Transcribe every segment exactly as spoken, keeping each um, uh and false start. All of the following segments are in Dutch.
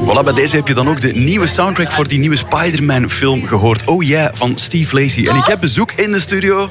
Voilà, bij deze heb je dan ook de nieuwe soundtrack voor die nieuwe Spider-Man film gehoord. Oh yeah, van Steve Lacy. En ik heb bezoek in de studio.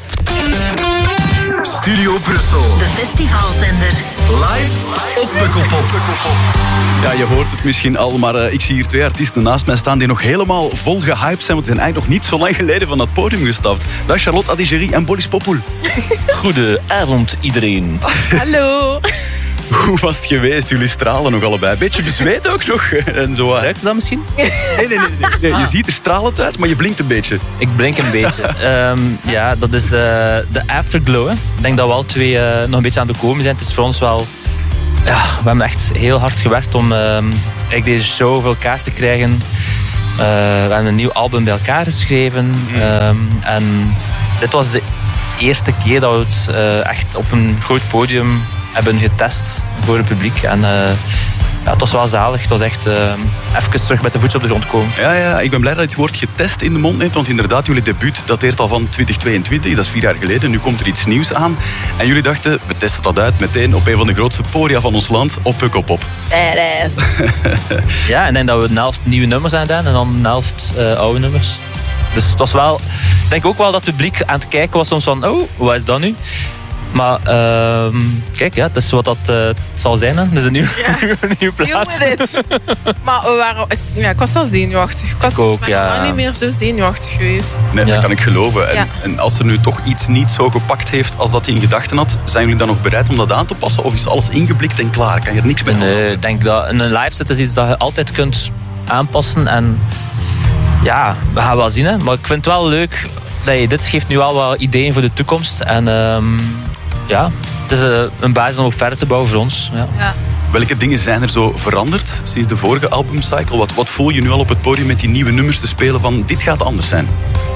Studio Brussel. De festivalzender. Live op Pukkelpop. Ja, je hoort het misschien al, maar uh, ik zie hier twee artiesten naast mij staan die nog helemaal vol gehyped zijn, want ze zijn eigenlijk nog niet zo lang geleden van dat podium gestapt. Dat is Charlotte Adigéry en Boris Popoul. Goedenavond iedereen. Hallo. Hoe was het geweest? Jullie stralen nog allebei. Beetje bezweet ook nog. En zo. Ruikt dat misschien? Nee, nee, nee, nee, nee. Je ziet er stralend uit, maar je blinkt een beetje. Ik blink een beetje. Um, ja, dat is uh, de afterglow. Hè. Ik denk dat we alle twee uh, nog een beetje aan het komen zijn. Het is voor ons wel... Ja, we hebben echt heel hard gewerkt om uh, eigenlijk deze show voor elkaar te krijgen. Uh, we hebben een nieuw album bij elkaar geschreven. Um, en dit was de eerste keer dat we het uh, echt op een groot podium hebben getest voor het publiek. En uh, ja, het was wel zalig. Het was echt uh, even terug met de voet op de grond komen. Ja, ja, ik ben blij dat je het woord getest in de mond neemt. Want inderdaad, jullie debuut dateert al van twintig tweeëntwintig. Dat is vier jaar geleden. Nu komt er iets nieuws aan. En jullie dachten, we testen dat uit meteen op een van de grootste podia van ons land. Op Pukkelpop. Badass. Ja, en ik denk dat we een helft nieuwe nummers aan gedaan. En dan een helft uh, oude nummers. Dus het was wel... Ik denk ook wel dat het publiek aan het kijken was soms van... Oh, wat is dat nu? Maar uh, kijk, ja, dat is wat dat uh, zal zijn. Hè. Dat is een nieuwe, ja. nieuwe, nieuwe plaat. Maar we waren, ik, ja, ik was wel zenuwachtig. Ik was ik ook, ben ja. nog niet meer zo zenuwachtig geweest. Nee, ja. dat kan ik geloven. En, Ja. en als er nu toch iets niet zo gepakt heeft als dat hij in gedachten had, zijn jullie dan nog bereid om dat aan te passen? Of is alles ingeblikt en klaar? Kan je er niks mee doen? Nee, ik denk dat een live set is iets dat je altijd kunt aanpassen. En ja, we gaan wel zien. Hè. Maar ik vind het wel leuk dat je dit geeft nu al wat ideeën voor de toekomst. En um, ja, het is uh, een basis om op verder te bouwen voor ons. Ja. Ja. Welke dingen zijn er zo veranderd sinds de vorige albumcycle? Wat, wat voel je nu al op het podium met die nieuwe nummers te spelen van dit gaat anders zijn?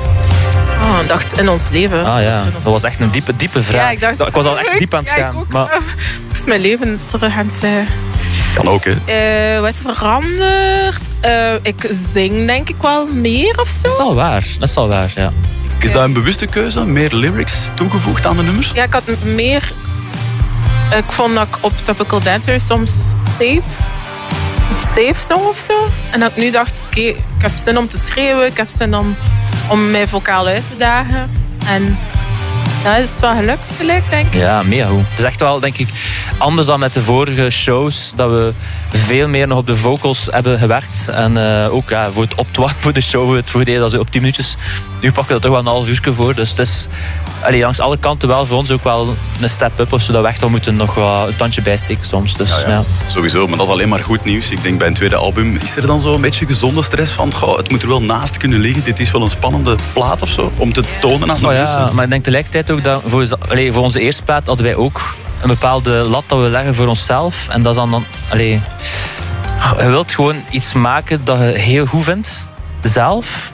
Oh, ik dacht in ons leven. Ah ja, ons dat was echt een diepe, diepe vraag. Ja, ik, dacht, ik was al echt diep aan het ja, gaan. Ik ook. Maar... Het is mijn leven terug aan het... Uh... Kan ook, hè? Uh, wat is veranderd? Uh, ik zing denk ik wel meer of zo. Dat is al waar, dat is al waar, ja. Is dat een bewuste keuze? Meer lyrics toegevoegd aan de nummers? Ja, ik had meer... Ik vond dat ik op Topical Dancer soms safe... Op safe zong of zo. En dat ik nu dacht, oké, okay, ik heb zin om te schreeuwen. Ik heb zin om, om mij vocaal uit te dagen. En dat is wel gelukt, gelijk, denk ik. Ja, mega goed. Het is echt wel, denk ik, anders dan met de vorige shows, dat we veel meer nog op de vocals hebben gewerkt. En uh, ook ja, voor het optwa- voor de show, voor het voordeel dat ze op tien minuutjes. Nu pakken we er toch wel een half uurtje voor. Dus het is allee, langs alle kanten wel voor ons ook wel een step-up. Of zodat we echt wel moeten nog wel een tandje bijsteken soms. Dus, ja, ja. Ja. Sowieso, maar dat is alleen maar goed nieuws. Ik denk bij een tweede album, is er dan zo een beetje gezonde stress van goh, het moet er wel naast kunnen liggen. Dit is wel een spannende plaat of zo, om te tonen aan de oh, mensen. Ja, maar ik denk tegelijkertijd ook dat voor, allee, voor onze eerste plaat hadden wij ook een bepaalde lat dat we leggen voor onszelf. En dat is dan... dan allee, je wilt gewoon iets maken dat je heel goed vindt, zelf.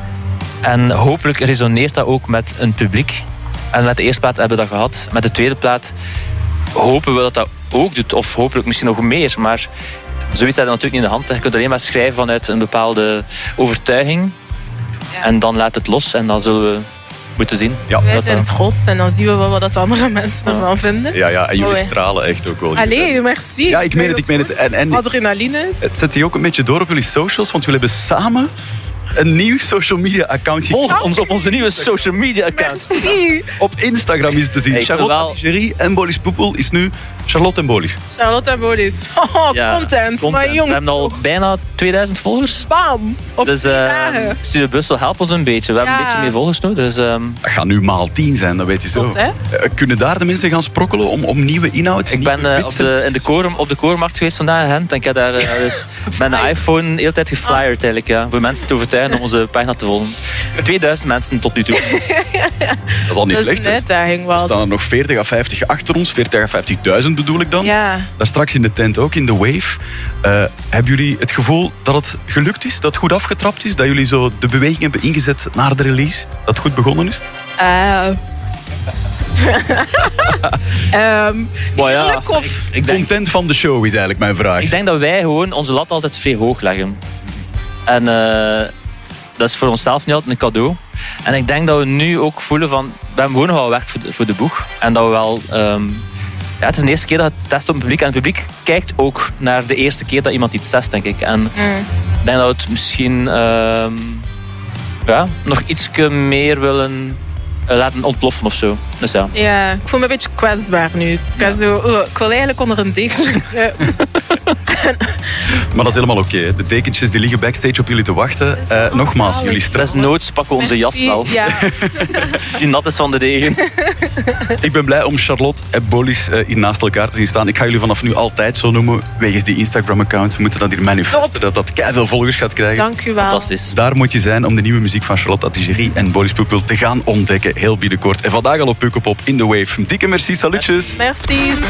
En hopelijk resoneert dat ook met een publiek. En met de eerste plaat hebben we dat gehad. Met de tweede plaat hopen we dat dat ook doet. Of hopelijk misschien nog meer. Maar zoiets heb je natuurlijk niet in de hand. Je kunt alleen maar schrijven vanuit een bepaalde overtuiging. Ja. En dan laat het los. En dan zullen we moeten zien. Ja. Wij zijn het grootste en dan zien we wel wat andere mensen ervan vinden. Ja, ja, en jullie oh, stralen echt ook wel. Allee, merci. Ja, ik meen het, ik meen het. En, en adrenaline is. Het zet je ook een beetje door op jullie socials, want jullie hebben samen een nieuw social media account. Volg ons op onze nieuwe social media account. Merci. Op Instagram is te zien. Hey, Charlotte wel... Adigéry en Boris Popoul is nu Charlotte en Boris. Charlotte en Boris. Oh, ja, content. content. Maar jongens. We hebben al bijna tweeduizend volgers. Bam. Op dus twee uh, dagen. Studio Brussel helpt ons een beetje. We ja. hebben een beetje meer volgers nu. Dus, um... dat gaat nu maal tien zijn, dat weet je zo. Tot, hè? Uh, kunnen daar de mensen gaan sprokkelen om, om nieuwe inhoud? Ik ben uh, op de, in de koren, op de korenmarkt geweest vandaag in Gent. En ik heb daar uh, dus met een iPhone de hele tijd geflyerd eigenlijk. Ja, voor mensen te overtuigen om onze pagina te volgen. tweeduizend mensen tot nu toe. Dat is al niet dat slecht. Is een uitdaging wel. Er staan er nog veertig à vijftig achter ons. veertig à vijftigduizend bedoel ik dan. Ja. Daar straks in de tent ook, in de Wave. Uh, hebben jullie het gevoel dat het gelukt is? Dat het goed afgetrapt is? Dat jullie zo de beweging hebben ingezet naar de release? Dat het goed begonnen is? Uh. um, maar ja, of... ik, ik denk, content van de show is eigenlijk mijn vraag. Ik denk dat wij gewoon onze lat altijd vrij hoog leggen. En uh, dat is voor onszelf niet altijd een cadeau. En ik denk dat we nu ook voelen van... We hebben gewoon nog wel werk voor de, voor de boeg. En dat we wel... Um, ja, het is de eerste keer dat je test op het publiek. En het publiek kijkt ook naar de eerste keer dat iemand iets test, denk ik. En mm. ik denk dat we het misschien uh, ja, nog iets meer willen uh, laten ontploffen of zo. Dus ja. Ja, ik voel me een beetje kwetsbaar nu. Ik, ja. zo, oh, ik wil eigenlijk onder een dekentje. Maar dat is helemaal oké. Okay. De dekentjes die liggen backstage op jullie te wachten. Uh, nogmaals, jullie stress. Desnoods pakken we onze jas wel. Ja. Die nat is van de degen. Ik ben blij om Charlotte en Bolis uh, hier naast elkaar te zien staan. Ik ga jullie vanaf nu altijd zo noemen, wegens die Instagram-account. We moeten dat hier manifesten, dat dat keiveel volgers gaat krijgen. Dank u wel. Fantastisch. Daar moet je zijn om de nieuwe muziek van Charlotte Atigéry en Bolis Pupul te gaan ontdekken. Heel binnenkort. En vandaag al op Pukkelpop in the Wave. Dikke merci, salutjes. Merci.